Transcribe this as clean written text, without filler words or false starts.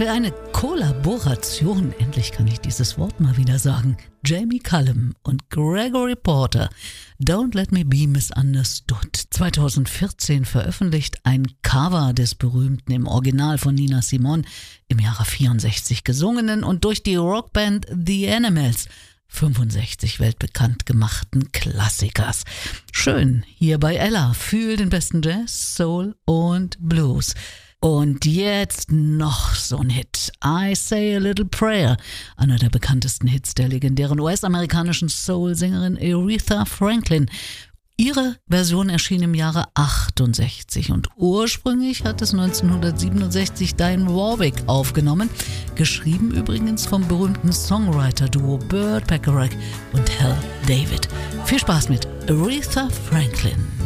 für eine Kollaboration, endlich kann ich dieses Wort mal wieder sagen, Jamie Cullum und Gregory Porter, Don't Let Me Be Misunderstood. 2014 veröffentlicht, ein Cover des berühmten im Original von Nina Simone im Jahre 64 gesungenen und durch die Rockband The Animals 65 weltbekannt gemachten Klassikers. Schön, hier bei Ella, fühl den besten Jazz, Soul und Blues. Und jetzt noch so ein Hit, I Say a Little Prayer, einer der bekanntesten Hits der legendären US-amerikanischen Soul-Sängerin Aretha Franklin. Ihre Version erschien im Jahre 68 und ursprünglich hat es 1967 Dionne Warwick aufgenommen, geschrieben übrigens vom berühmten Songwriter-Duo Burt Bacharach und Hal David. Viel Spaß mit Aretha Franklin.